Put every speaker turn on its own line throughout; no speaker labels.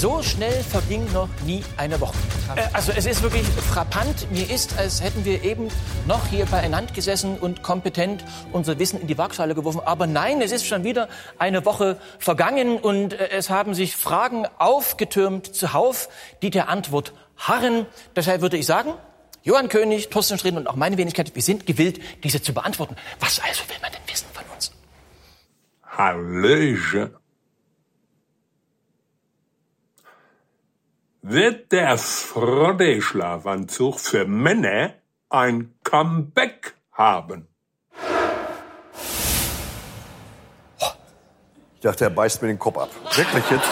So schnell verging noch nie eine Woche. Also es ist wirklich frappant. Mir ist, als hätten wir eben noch hier beieinander gesessen und kompetent unser Wissen in die Waagschale geworfen. Aber nein, es ist schon wieder eine Woche vergangen und es haben sich Fragen aufgetürmt zuhauf, die der Antwort harren. Deshalb würde ich sagen, Johann König, Thorsten Strähn und auch meine Wenigkeit, wir sind gewillt, diese zu beantworten. Was also will man denn wissen von uns?
Hallöchen. Wird der Frotte-Schlafanzug für Männer ein Comeback haben?
Ich dachte, er beißt mir den Kopf ab. Wirklich jetzt?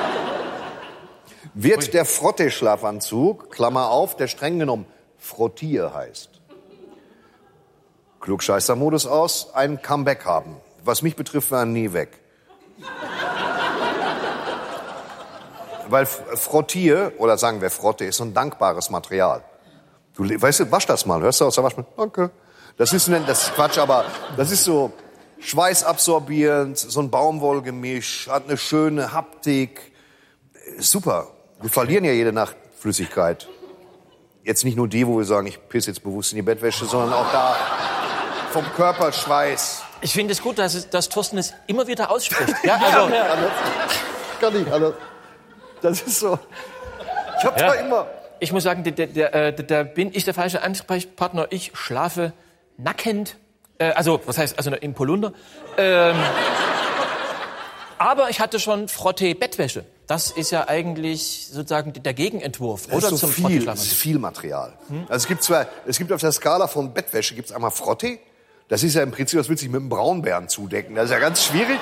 Wird der Frotte-Schlafanzug, Klammer auf, der streng genommen Frottier heißt, Klugscheißer-Modus aus, ein Comeback haben? Was mich betrifft, war er nie weg. Weil Frottier, oder sagen wir Frotte, ist so ein dankbares Material. Du, weißt du, wasch das mal, hörst du aus der Waschmaschine? Danke. Das ist Quatsch, aber das ist so schweißabsorbierend, so ein Baumwollgemisch, hat eine schöne Haptik. Super. Wir verlieren ja jede Nacht Flüssigkeit. Jetzt nicht nur die, wo wir sagen, ich pisse jetzt bewusst in die Bettwäsche, sondern auch da vom Körperschweiß.
Ich finde es gut, dass Thorsten es immer wieder ausspricht.
Ja, also, kann ich, also. Das ist so. Ich hab da immer.
Ich muss sagen, da bin ich der falsche Ansprechpartner. Ich schlafe nackend. Also, was heißt, also im Polunder. Aber ich hatte schon Frottee-Bettwäsche. Das ist ja eigentlich sozusagen der Gegenentwurf, oder?
Das ist so
zum
viel, das ist viel Material. Also es gibt auf der Skala von Bettwäsche gibt's einmal Frottee. Das ist ja im Prinzip, das will sich mit einem Braunbären zudecken. Das ist ja ganz schwierig.